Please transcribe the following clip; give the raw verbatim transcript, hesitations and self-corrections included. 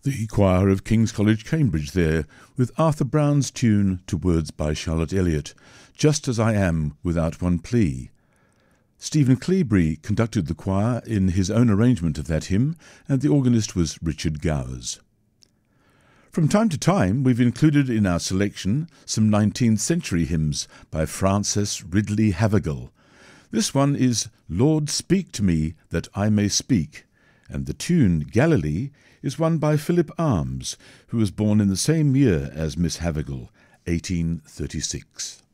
The choir of King's College, Cambridge there, with Arthur Brown's tune to words by Charlotte Elliott, Just As I Am Without One Plea. Stephen Cleobury conducted the choir in his own arrangement of that hymn, and the organist was Richard Gowers. From time to time we've included in our selection some nineteenth century hymns by Frances Ridley Havergal. This one is Lord, Speak to Me That I May Speak, and the tune Galilee is one by Philip Arms, who was born in the same year as Miss Havergal, eighteen thirty-six.